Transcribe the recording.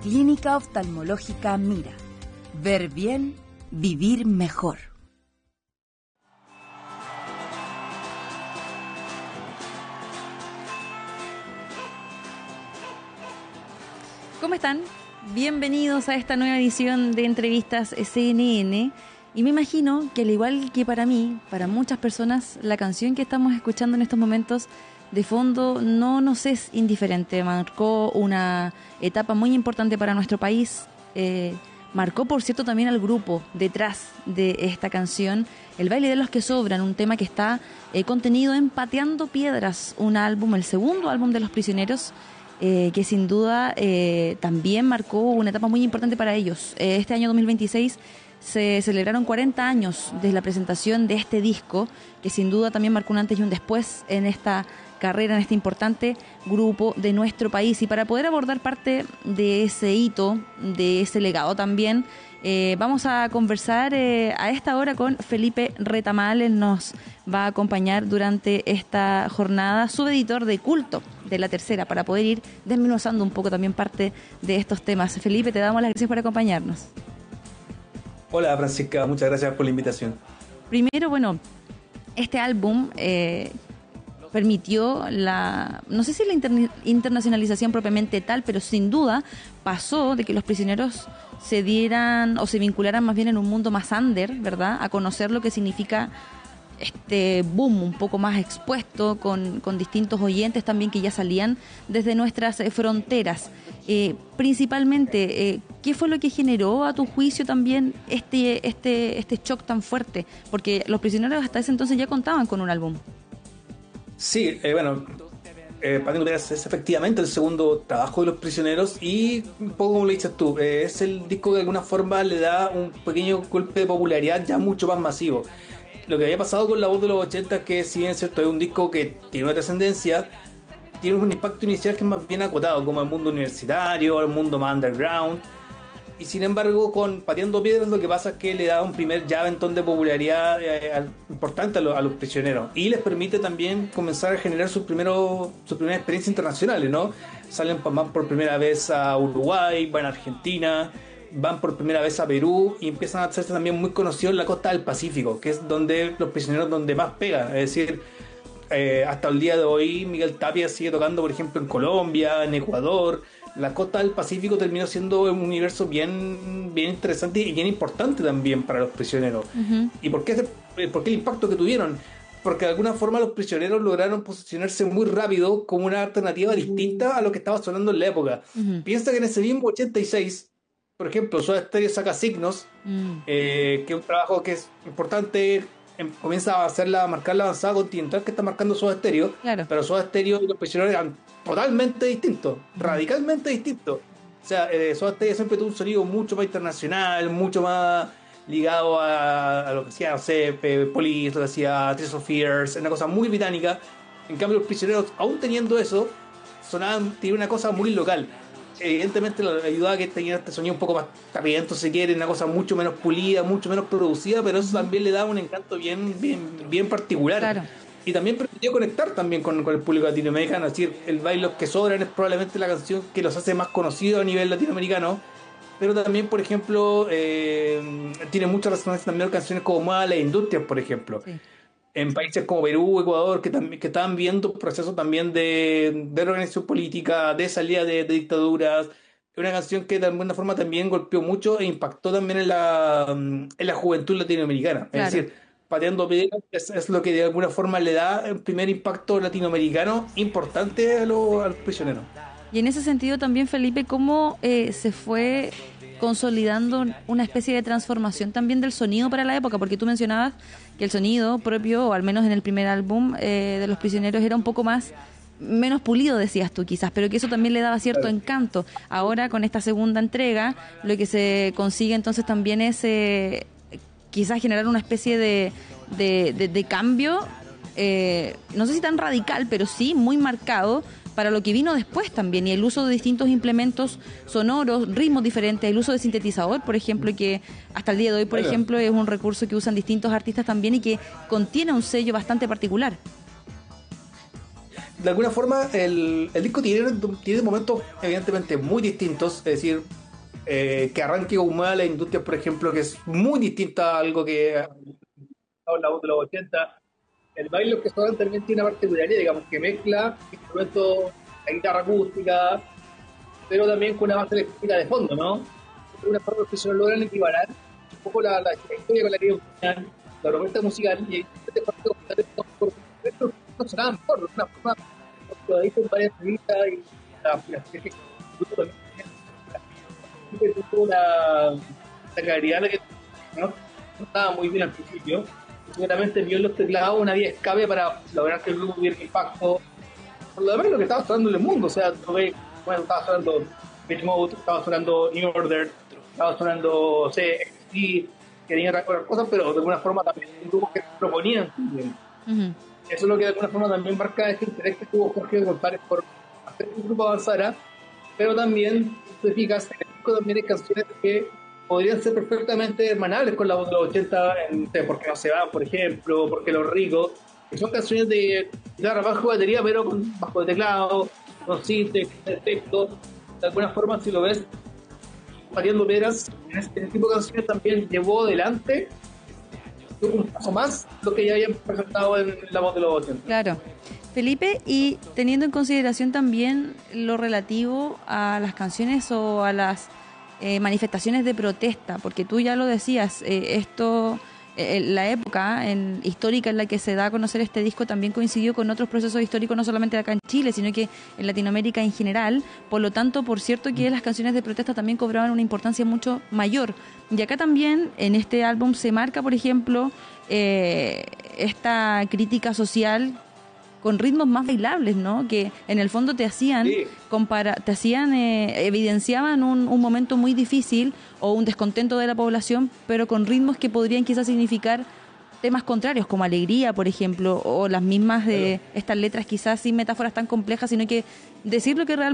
Clínica Oftalmológica Mira. Ver bien, vivir mejor. ¿Cómo están? Bienvenidos a esta nueva edición de Entrevistas CNN. Y me imagino que, al igual que para mí, para muchas personas, la canción que estamos escuchando en estos momentos de fondo no nos es indiferente. Marcó una etapa muy importante para nuestro país. Marcó, por cierto, también al grupo detrás de esta canción, El baile de los que sobran, un tema que está contenido en Pateando Piedras, un álbum, el segundo álbum de Los Prisioneros, que sin duda también marcó una etapa muy importante para ellos. Este año 2026 se celebraron 40 años desde la presentación de este disco, que sin duda también marcó un antes y un después en esta carrera, en este importante grupo de nuestro país. Y para poder abordar parte de ese hito, de ese legado también, vamos a conversar a esta hora con Felipe Retamal. Él nos va a acompañar durante esta jornada, subeditor de Culto de La Tercera, para poder ir desmenuzando un poco también parte de estos temas. Felipe, te damos las gracias por acompañarnos. Hola Francisca, muchas gracias por la invitación. Primero, bueno, este álbum permitió no sé si la internacionalización propiamente tal, pero sin duda pasó de que Los Prisioneros se dieran o se vincularan más bien en un mundo más under, ¿verdad? A conocer lo que significa este boom un poco más expuesto, con distintos oyentes también que ya salían desde nuestras fronteras. Principalmente, ¿qué fue lo que generó a tu juicio también este shock tan fuerte? Porque Los Prisioneros hasta ese entonces ya contaban con un álbum. Sí, Pateando Piedras es efectivamente el segundo trabajo de Los Prisioneros, y un poco como lo dices tú, es el disco que de alguna forma le da un pequeño golpe de popularidad ya mucho más masivo. Lo que había pasado con La Voz de los 80 es que, si bien es cierto, es un disco que tiene una trascendencia, tiene un impacto inicial que es más bien acotado, como el mundo universitario, el mundo más underground. Y sin embargo, con Pateando Piedras lo que pasa es que le da un primer aventón de popularidad importante a los Prisioneros, y les permite también comenzar a generar sus primeras experiencias internacionales, ¿no? Van por primera vez a Uruguay, van a Argentina, van por primera vez a Perú, y empiezan a hacerse también muy conocidos en la costa del Pacífico, que es donde Los Prisioneros donde más pega. Es decir, hasta el día de hoy Miguel Tapia sigue tocando, por ejemplo, en Colombia, en Ecuador. La costa del Pacífico terminó siendo un universo bien interesante y bien importante también para Los Prisioneros. Uh-huh. ¿Y por qué el impacto que tuvieron? Porque de alguna forma Los Prisioneros lograron posicionarse muy rápido como una alternativa distinta a lo que estaba sonando en la época. Uh-huh. Piensa que en ese mismo 86, por ejemplo, Soda Stereo saca Signos, que es un trabajo que es importante. Comienza a marcar la avanzada continental que está marcando Soda Stereo, claro. Pero Soda Stereo y Los Prisioneros eran totalmente distintos, radicalmente distintos. O sea, Soda Stereo siempre tuvo un sonido mucho más internacional, mucho más ligado a lo que hacía, no sé, Police, lo que hacía Tears for Fears, una cosa muy británica. En cambio, Los Prisioneros, aún teniendo eso, tenía una cosa muy local. Evidentemente le ayudaba a que tenía este sonido un poco más tapiento, si quiere, una cosa mucho menos pulida, mucho menos producida, pero eso también le daba un encanto bien particular. Claro. Y también permitió conectar también con el público latinoamericano. Es decir, El baile de los que sobran es probablemente la canción que los hace más conocidos a nivel latinoamericano, pero también, por ejemplo, tiene mucha resonancia también canciones como Mueva las Industrias, por ejemplo. Sí. En países como Perú, Ecuador, que estaban viendo procesos también de reorganización política, de salida de dictaduras. Es una canción que de alguna forma también golpeó mucho e impactó también en la juventud latinoamericana. Claro. Es decir, Pateando Piedras es lo que de alguna forma le da el primer impacto latinoamericano importante a los Prisioneros. Y en ese sentido también, Felipe, ¿cómo se fue consolidando una especie de transformación también del sonido para la época? Porque tú mencionabas que el sonido propio, o al menos en el primer álbum de Los Prisioneros, era un poco menos pulido, decías tú quizás, pero que eso también le daba cierto encanto. Ahora, con esta segunda entrega, lo que se consigue entonces también es quizás generar una especie de cambio, no sé si tan radical, pero sí muy marcado para lo que vino después también, y el uso de distintos implementos sonoros, ritmos diferentes, el uso de sintetizador, por ejemplo, que hasta el día de hoy, por ejemplo, es un recurso que usan distintos artistas también y que contiene un sello bastante particular. de alguna forma el disco tiene momentos evidentemente muy distintos, es decir, que arranque como la industria, por ejemplo, que es muy distinta a algo que la voz de los 80. El baile orquestal también tiene una particularidad, digamos, que mezcla instrumentos, la guitarra acústica, pero también con una base electrónica de fondo, ¿no? De alguna forma que se logran equiparar un poco la historia con la que funcionan, la propuesta musical, y este partido no sonaba mejor, de una forma, porque ahí son varias revistas y la tuvo la claridad de que no estaba muy bien al principio. Seguramente vio en los teclados una vía escape para lograr que el grupo tuviera impacto. Por lo demás, lo que estaba sonando en el mundo, o sea, bueno, estaba sonando Beach Mode, estaba sonando New Order, estaba sonando, no sé, XT, que tenía otras cosas, pero de alguna forma también un grupo que proponían. Uh-huh. Eso es lo que de alguna forma también marca este interés que tuvo Jorge González por hacer que el grupo avanzara, pero también, si te fijas, en el disco también hay canciones que podrían ser perfectamente hermanables con la voz de los 80, Porque no se van, por ejemplo, Porque los ricos, que son canciones de guitarra, bajo, batería, pero con bajo de teclado, con sintes, efectos. De alguna forma, si lo ves, Mariano Veras, en este tipo de canciones también llevó adelante un paso más lo que ya habían presentado en la voz de los 80. Claro. Felipe, y teniendo en consideración también lo relativo a las canciones o a las manifestaciones de protesta, porque tú ya lo decías, la época histórica en la que se da a conocer este disco también coincidió con otros procesos históricos, no solamente acá en Chile, sino que en Latinoamérica en general. Por lo tanto, por cierto que las canciones de protesta también cobraban una importancia mucho mayor. Y acá también, en este álbum, se marca, por ejemplo, esta crítica social con ritmos más bailables, ¿no? Que en el fondo te hacían, evidenciaban un momento muy difícil o un descontento de la población, pero con ritmos que podrían quizás significar temas contrarios, como alegría, por ejemplo, o las mismas de estas letras quizás sin metáforas tan complejas, sino que decir lo que realmente